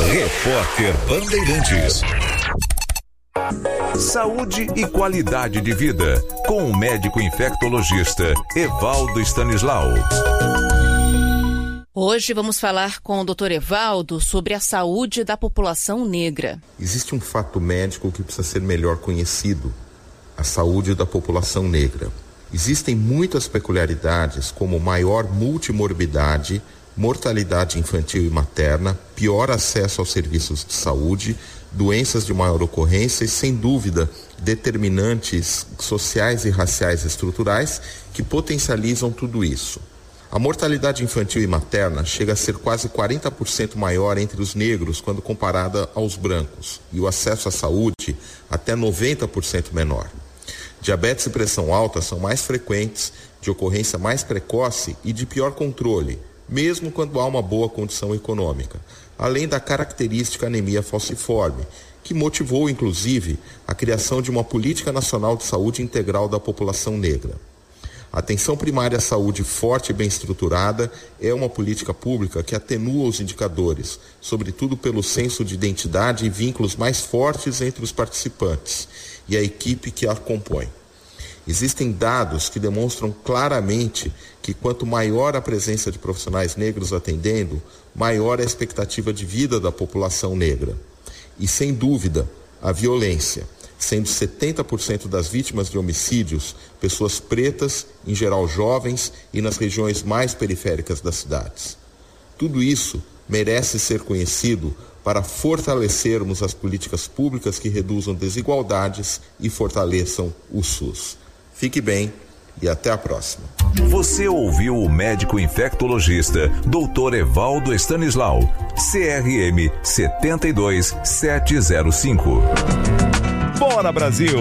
Repórter Bandeirantes. Saúde e qualidade de vida, com o médico infectologista Evaldo Stanislau. Hoje vamos falar com o Dr. Evaldo sobre a saúde da população negra. Existe um fato médico que precisa ser melhor conhecido: a saúde da população negra. Existem muitas peculiaridades, como maior multimorbidade, mortalidade infantil e materna, pior acesso aos serviços de saúde, doenças de maior ocorrência e, sem dúvida, determinantes sociais e raciais estruturais que potencializam tudo isso. A mortalidade infantil e materna chega a ser quase 40% maior entre os negros quando comparada aos brancos, e o acesso à saúde até 90% menor. Diabetes e pressão alta são mais frequentes, de ocorrência mais precoce e de pior controle, mesmo quando há uma boa condição econômica, além da característica anemia falciforme, que motivou, inclusive, a criação de uma política nacional de saúde integral da população negra. A atenção primária à saúde forte e bem estruturada é uma política pública que atenua os indicadores, sobretudo pelo senso de identidade e vínculos mais fortes entre os participantes e a equipe que a compõe. Existem dados que demonstram claramente que quanto maior a presença de profissionais negros atendendo, maior é a expectativa de vida da população negra. E, sem dúvida, a violência, sendo 70% das vítimas de homicídios pessoas pretas, em geral jovens e nas regiões mais periféricas das cidades. Tudo isso merece ser conhecido para fortalecermos as políticas públicas que reduzam desigualdades e fortaleçam o SUS. Fique bem e até a próxima. Você ouviu o médico infectologista Dr. Evaldo Stanislau, CRM 72705. Bora, Brasil!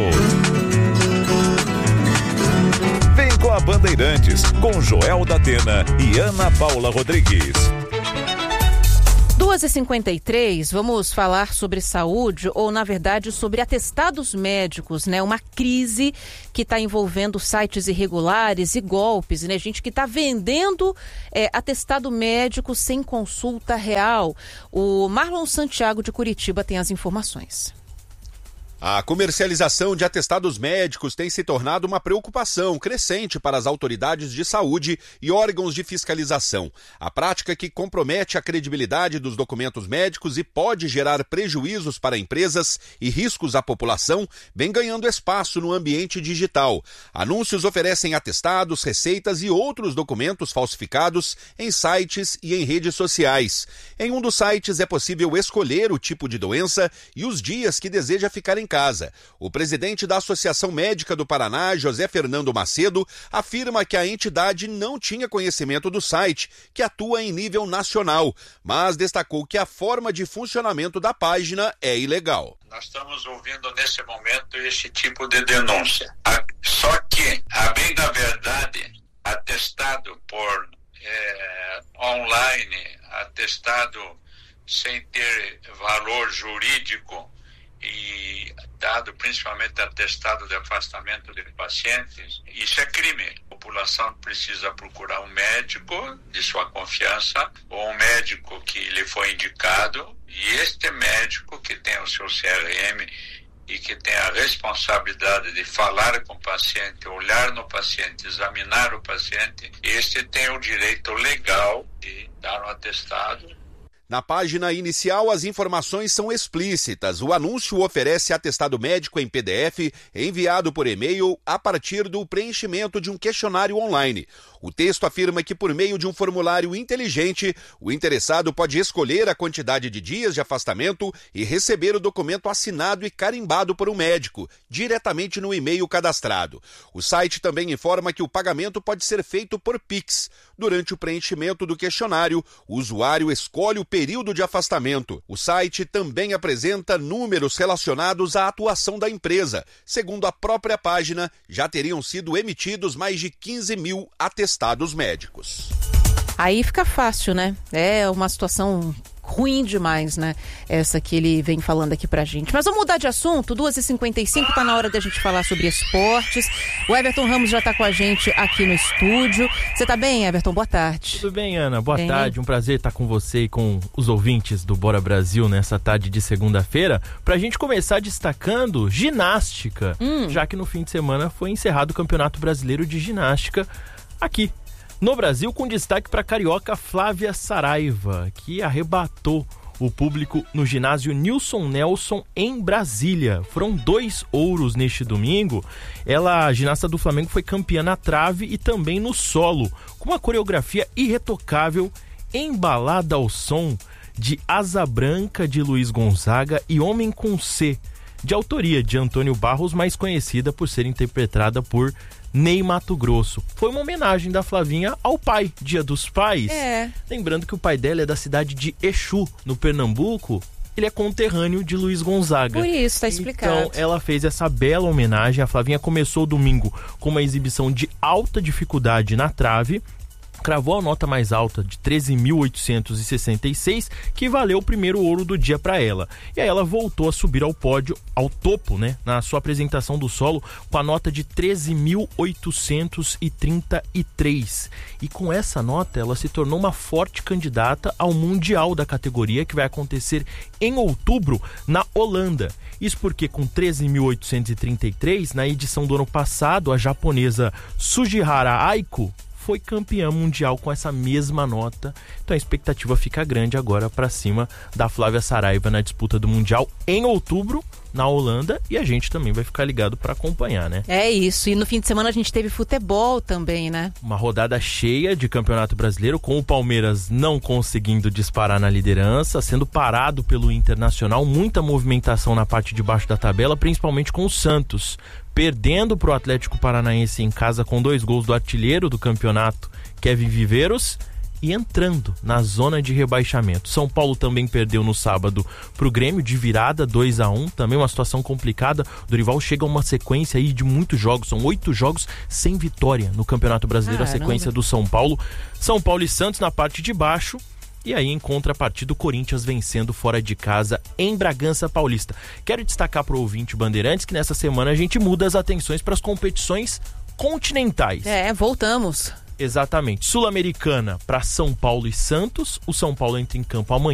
Vem com a Bandeirantes, com Joel da Atena e Ana Paula Rodrigues. 2h53, vamos falar sobre saúde, ou na verdade sobre atestados médicos, né? Uma crise que está envolvendo sites irregulares e golpes, né? Gente que está vendendo atestado médico sem consulta real. O Marlon Santiago de Curitiba tem as informações. A comercialização de atestados médicos tem se tornado uma preocupação crescente para as autoridades de saúde e órgãos de fiscalização. A prática que compromete a credibilidade dos documentos médicos e pode gerar prejuízos para empresas e riscos à população vem ganhando espaço no ambiente digital. Anúncios oferecem atestados, receitas e outros documentos falsificados em sites e em redes sociais. Em um dos sites é possível escolher o tipo de doença e os dias que deseja ficar em casa. O presidente da Associação Médica do Paraná, José Fernando Macedo, afirma que a entidade não tinha conhecimento do site, que atua em nível nacional, mas destacou que a forma de funcionamento da página é ilegal. Nós estamos ouvindo nesse momento esse tipo de denúncia. Só que, a bem da verdade, atestado por online, atestado sem ter valor jurídico, e dado principalmente atestado de afastamento de pacientes, isso é crime. A população precisa procurar um médico de sua confiança ou um médico que lhe foi indicado, e este médico que tem o seu CRM e que tem a responsabilidade de falar com o paciente, olhar no paciente, examinar o paciente, este tem o direito legal de dar um atestado. Na página inicial, as informações são explícitas. O anúncio oferece atestado médico em PDF enviado por e-mail a partir do preenchimento de um questionário online. O texto afirma que, por meio de um formulário inteligente, o interessado pode escolher a quantidade de dias de afastamento e receber o documento assinado e carimbado por um médico, diretamente no e-mail cadastrado. O site também informa que o pagamento pode ser feito por Pix. Durante o preenchimento do questionário, o usuário escolhe o período de afastamento. O site também apresenta números relacionados à atuação da empresa. Segundo a própria página, já teriam sido emitidos mais de 15 mil atestados médicos. Aí fica fácil, né? É uma situação ruim demais, né? Essa que ele vem falando aqui pra gente. Mas vamos mudar de assunto, 2h55, tá na hora da gente falar sobre esportes. O Everton Ramos já tá com a gente aqui no estúdio. Você tá bem, Everton? Boa tarde. Tudo bem, Ana? Boa tarde. Um prazer estar com você e com os ouvintes do Bora Brasil nessa tarde de segunda-feira. Pra gente começar destacando ginástica, já que no fim de semana foi encerrado o Campeonato Brasileiro de Ginástica aqui no Brasil, com destaque para a carioca Flávia Saraiva, que arrebatou o público no ginásio Nilson Nelson em Brasília. Foram 2 ouros neste domingo. Ela, a ginasta do Flamengo, foi campeã na trave e também no solo, com uma coreografia irretocável, embalada ao som de Asa Branca, de Luiz Gonzaga, e Homem com C, de autoria de Antônio Barros, mais conhecida por ser interpretada por Ney Matogrosso. Foi uma homenagem da Flavinha ao pai, Dia dos Pais. Lembrando que o pai dela é da cidade de Exu, no Pernambuco. Ele é conterrâneo de Luiz Gonzaga. Por isso, tá explicado. Então, ela fez essa bela homenagem. A Flavinha começou o domingo com uma exibição de alta dificuldade na trave, cravou a nota mais alta de 13.866, que valeu o primeiro ouro do dia para ela. E aí ela voltou a subir ao pódio, ao topo, né, na sua apresentação do solo, com a nota de 13.833. E com essa nota, ela se tornou uma forte candidata ao Mundial da categoria, que vai acontecer em outubro na Holanda. Isso porque com 13.833, na edição do ano passado, a japonesa Sugihara Aiko foi campeã mundial com essa mesma nota. Então a expectativa fica grande agora para cima da Flávia Saraiva na disputa do Mundial em outubro na Holanda, e a gente também vai ficar ligado para acompanhar, né? É isso, e no fim de semana a gente teve futebol também, né? Uma rodada cheia de Campeonato Brasileiro, com o Palmeiras não conseguindo disparar na liderança, sendo parado pelo Internacional, muita movimentação na parte de baixo da tabela, principalmente com o Santos, perdendo para o Atlético Paranaense em casa com 2 gols do artilheiro do campeonato, Kevin Viveiros, e entrando na zona de rebaixamento. São Paulo também perdeu no sábado para o Grêmio de virada, 2-1, também uma situação complicada. O Dorival chega a uma sequência aí de muitos jogos, são 8 jogos sem vitória no Campeonato Brasileiro. Caramba. A sequência do São Paulo e Santos na parte de baixo. E aí, em contrapartida, o Corinthians vencendo fora de casa em Bragança Paulista. Quero destacar para o ouvinte Bandeirantes que nessa semana a gente muda as atenções para as competições continentais. Voltamos. Exatamente. Sul-Americana para São Paulo e Santos. O São Paulo entra em campo amanhã